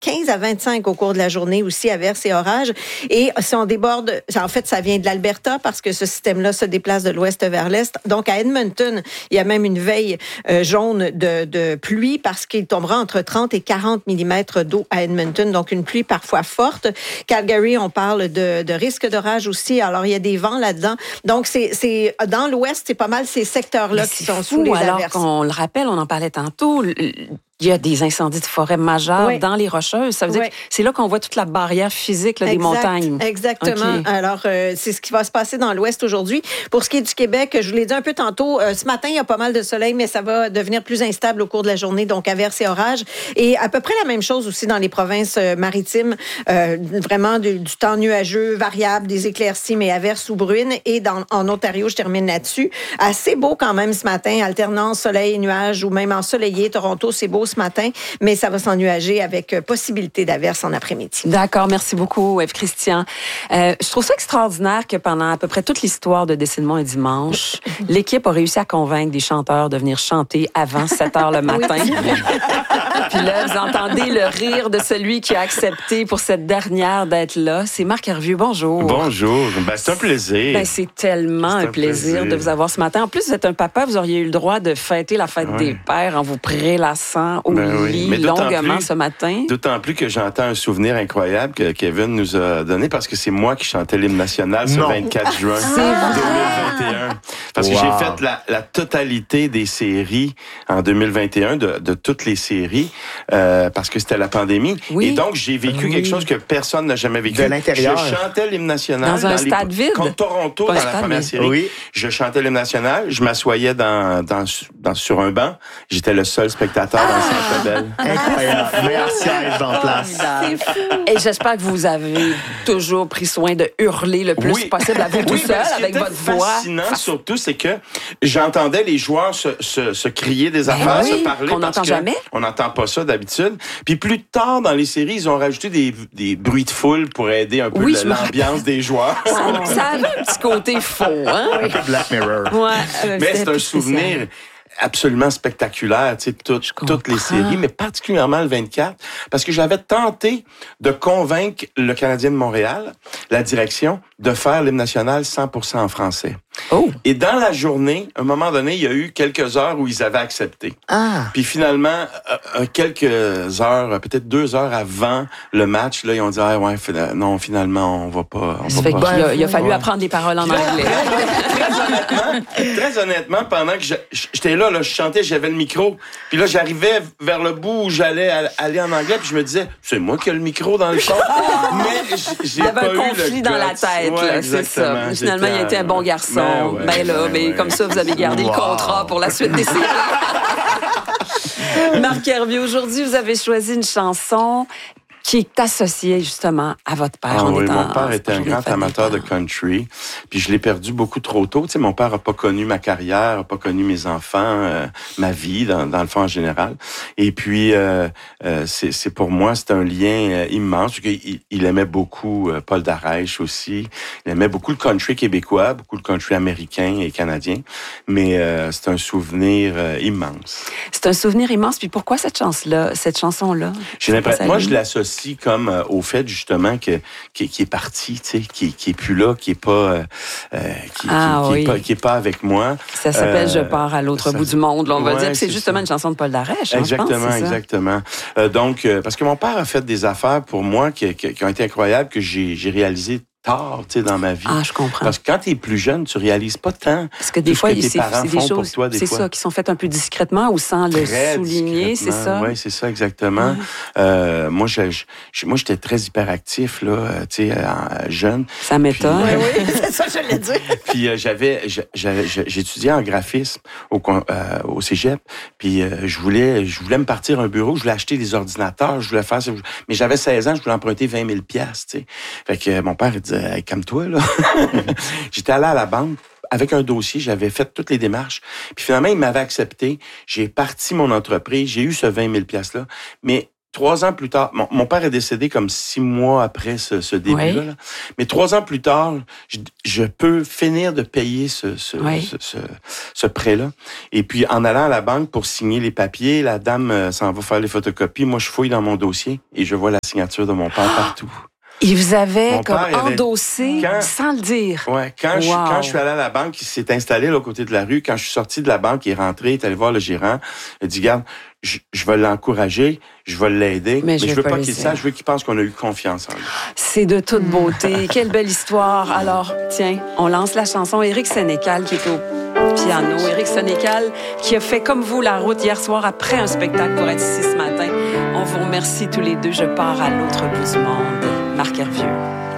15 à 25 au cours de la journée aussi, averses et orages. Et si on déborde, en fait, ça vient de l'Alberta parce que ce système-là se déplace de l'ouest vers l'est. Donc, à Edmonton, il y a même une veille jaune de pluie parce qu'il tombera entre 30 et 40 mm d'eau à Edmonton. Donc, une pluie parfois forte. Calgary, on parle de risque d'orage aussi. Alors, il y a des vents là-dedans. Donc, c'est dans l'ouest, c'est pas mal ces secteurs-là qui sont sous les averses. Alors qu'on le rappelle, on en parlait tantôt, il y a des incendies de forêt majeurs dans les Rocheuses. Ça veut dire que c'est là qu'on voit toute la barrière physique là, des montagnes. Exactement. Okay. Alors, c'est ce qui va se passer dans l'Ouest aujourd'hui. Pour ce qui est du Québec, je vous l'ai dit un peu tantôt, ce matin, il y a pas mal de soleil, mais ça va devenir plus instable au cours de la journée, donc averses et orages. Et à peu près la même chose aussi dans les provinces maritimes. Vraiment du temps nuageux, variable, des éclaircies, mais averses ou bruines. Et en Ontario, je termine là-dessus. Assez beau quand même ce matin, alternance soleil et nuages ou même ensoleillé. Toronto, c'est beau ce matin, mais ça va s'ennuager avec possibilité d'averses en après-midi. D'accord, merci beaucoup, Ève-Christian. Je trouve ça extraordinaire que pendant à peu près toute l'histoire de Décidement un dimanche, l'équipe a réussi à convaincre des chanteurs de venir chanter avant 7 heures le matin. Puis là, vous entendez le rire de celui qui a accepté pour cette dernière d'être là. C'est Marc Hervieux. Bonjour. Bonjour. Ben, c'est un plaisir. C'est tellement un plaisir de vous avoir ce matin. En plus, vous êtes un papa, vous auriez eu le droit de fêter la fête des pères en vous prélassant au lit longuement ce matin. D'autant plus que j'entends un souvenir incroyable que Kevin nous a donné parce que c'est moi qui chantais l'hymne national ce 24 juin 2021. Parce que j'ai fait la totalité des séries en 2021, de toutes les séries, parce que c'était la pandémie. Oui. Et donc, j'ai vécu quelque chose que personne n'a jamais vécu. De l'intérieur. Je chantais l'hymne national. Dans un stade vide. Contre Toronto, dans la première série. Oui. Je chantais l'hymne national. Je m'assoyais sur un banc. J'étais le seul spectateur dans le Centre Bell. Incroyable. Meilleur siège en place. C'est fou. Et j'espère que vous avez toujours pris soin de hurler le plus possible à vous tout seul, avec votre voix. Ce qui était fascinant, surtout, c'est que j'entendais les joueurs se crier des affaires, se parler. On n'entend jamais. On n'entend pas ça d'habitude. Puis plus tard, dans les séries, ils ont rajouté des bruits de foule pour aider un peu l'ambiance des joueurs. Ça avait un petit côté faux, hein? Un peu Black Mirror. Mais c'est un souvenir absolument spectaculaire, tu sais, toutes les séries, mais particulièrement le 24, parce que j'avais tenté de convaincre le Canadien de Montréal, la direction, de faire l'hymne national 100% en français. Oh. Et dans la journée, à un moment donné, il y a eu quelques heures où ils avaient accepté. Puis finalement, quelques heures, peut-être 2 heures avant le match, là, ils ont dit non, finalement, on va pas. Il a fallu apprendre des paroles en anglais. Très honnêtement, pendant que j'étais là, je chantais, j'avais le micro. Puis là, j'arrivais vers le bout où j'allais aller en anglais, puis je me disais, c'est moi qui ai le micro dans le fond. Mais j'ai pas eu le il y avait un conflit dans la tête, là, c'est ça. Finalement, il a été un bon garçon. Mais comme ça, vous avez gardé le contrat pour la suite des séries. Marc Hervieux, aujourd'hui, vous avez choisi une chanson qui est associé justement à votre père. Mon père était un grand amateur de country, puis je l'ai perdu beaucoup trop tôt. Tu sais, mon père n'a pas connu ma carrière, n'a pas connu mes enfants, ma vie dans le fond en général. Et puis, c'est pour moi, c'est un lien immense. Il aimait beaucoup Paul Darèche aussi. Il aimait beaucoup le country québécois, beaucoup le country américain et canadien. Mais c'est un souvenir immense. C'est un souvenir immense. Puis pourquoi cette chanson-là? J'ai l'impression, moi, je l'associe comme au fait justement qui est parti, tu sais, qui est plus là, qui est pas qui est pas avec moi. Ça s'appelle Je pars à l'autre bout du monde. Là, on va dire que c'est justement une chanson de Paul Darèche. Exactement. Donc parce que mon père a fait des affaires pour moi qui ont été incroyables, que j'ai réalisées tard, tu sais, dans ma vie. Je comprends. Parce que quand t'es plus jeune, tu réalises pas tant. Parce que des fois, c'est des choses, c'est ça, qui sont faites un peu discrètement ou sans le souligner, c'est ça? Oui, c'est ça, exactement. Moi, j'étais très hyperactif, là, tu sais, jeune. Ça m'étonne. Oui, c'est ça, je l'ai dit. Puis j'étudiais en graphisme au cégep, puis je voulais me partir un bureau, je voulais acheter des ordinateurs, je voulais faire ça, mais j'avais 16 ans, je voulais emprunter 20 000 $, tu sais. Fait que mon père, il disait, hey, calme-toi, là. J'étais allé à la banque avec un dossier, j'avais fait toutes les démarches. Puis finalement, il m'avait accepté. J'ai parti mon entreprise, j'ai eu ce 20 000 $-là. Mais 3 ans plus tard, mon père est décédé comme 6 mois après ce début-là. Oui. Là. Mais 3 ans plus tard, je peux finir de payer ce prêt-là. Et puis, en allant à la banque pour signer les papiers, la dame s'en va faire les photocopies. Moi, je fouille dans mon dossier et je vois la signature de mon père partout. Il vous avait Mon comme père, endossé sans le dire. Ouais, quand je suis allé à la banque, il s'est installé là, au côté de la rue. Quand je suis sorti de la banque, il est rentré, il est allé voir le gérant. Il a dit, regarde, je vais l'encourager, je vais l'aider, mais je veux pas qu'il sache, je veux qu'il pense qu'on a eu confiance en lui. C'est de toute beauté. Quelle belle histoire. Alors, tiens, on lance la chanson Éric Sénécal qui est au piano. Éric Sénécal qui a fait comme vous la route hier soir après un spectacle pour être ici ce matin. On vous remercie tous les deux. Je pars à l'autre bout du monde. Marc Hervieux.